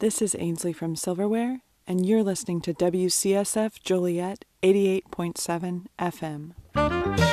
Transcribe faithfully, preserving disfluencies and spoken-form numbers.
This is Ainsley from Silverware, and you're listening to W C S F Joliet eighty-eight point seven F M.